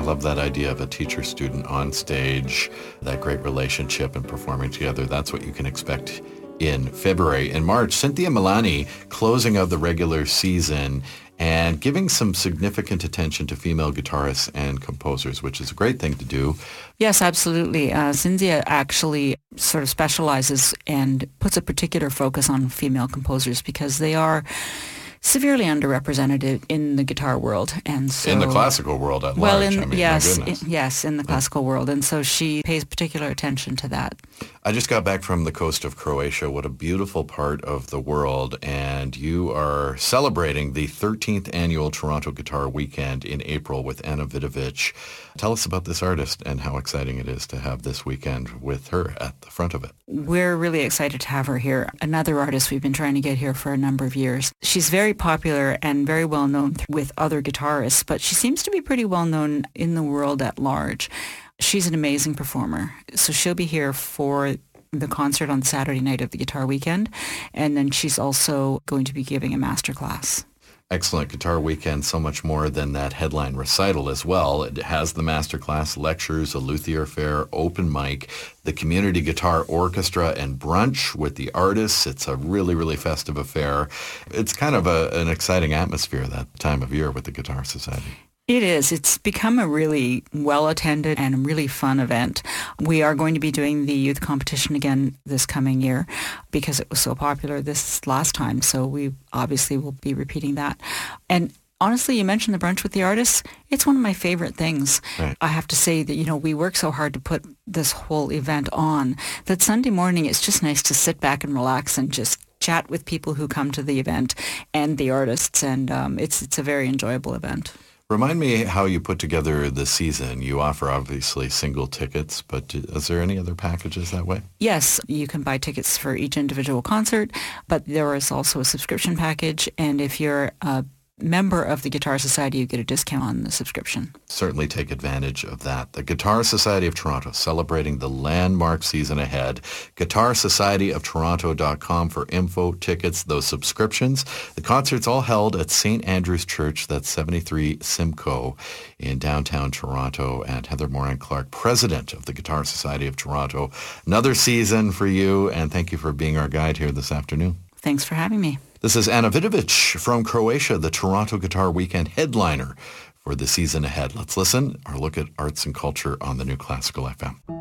I love that idea of a teacher-student on stage, that great relationship and performing together. That's what you can expect in February. In March, Cynthia Milani closing out the regular season and giving some significant attention to female guitarists and composers, which is a great thing to do. Yes, absolutely. Cynthia actually sort of specializes and puts a particular focus on female composers because they are severely underrepresented in the guitar world, and so in the classical world at large. My goodness. Yes, in the classical world, and so she pays particular attention to that. I just got back from the coast of Croatia. What a beautiful part of the world, and you are celebrating the 13th annual Toronto Guitar Weekend in April with Ana Vidovic. Tell us about this artist and how exciting it is to have this weekend with her at the front of it. We're really excited to have her here. Another artist we've been trying to get here for a number of years. She's very popular and very well known with other guitarists, but she seems to be pretty well known in the world at large. She's an amazing performer. So she'll be here for the concert on Saturday night of the Guitar Weekend, and then she's also going to be giving a master class. Excellent. Guitar Weekend, so much more than that headline recital as well. It has the masterclass, lectures, a luthier fair, open mic, the community guitar orchestra, and brunch with the artists. It's a really, really festive affair. It's kind of an exciting atmosphere that time of year with the Guitar Society. It is. It's become a really well-attended and really fun event. We are going to be doing the youth competition again this coming year because it was so popular this last time. So we obviously will be repeating that. And honestly, you mentioned the brunch with the artists. It's one of my favorite things. Right. I have to say that, we work so hard to put this whole event on that Sunday morning it's just nice to sit back and relax and just chat with people who come to the event and the artists. And it's a very enjoyable event. Remind me how you put together the season. You offer obviously single tickets, but is there any other packages that way? Yes, you can buy tickets for each individual concert, but there is also a subscription package, and if you're a member of the Guitar Society, you get a discount on the subscription. Certainly take advantage of that. The Guitar Society of Toronto celebrating the landmark season ahead. GuitarSocietyOfToronto.com for info, tickets, those subscriptions. The concert's all held at St. Andrew's Church, that's 73 Simcoe in downtown Toronto. And Heather Moran-Clark, president of the Guitar Society of Toronto. Another season for you, and thank you for being our guide here this afternoon. Thanks for having me. This is Ana Vidovic from Croatia, the Toronto Guitar Weekend headliner for the season ahead. Let's listen or look at arts and culture on the New Classical FM.